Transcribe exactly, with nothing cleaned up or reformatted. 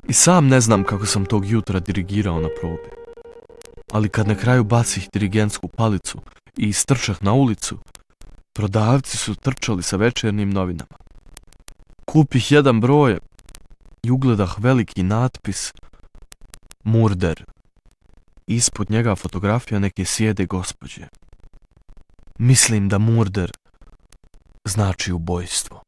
I sam ne znam kako sam tog jutra dirigirao na probi. Ali kad na kraju bacih dirigentsku palicu i istrčah na ulicu, prodavci su trčali sa večernjim novinama. Kupih jedan broj i ugledah veliki natpis Murder. Ispod njega fotografija neke sjede gospođe. Mislim da murder znači ubojstvo.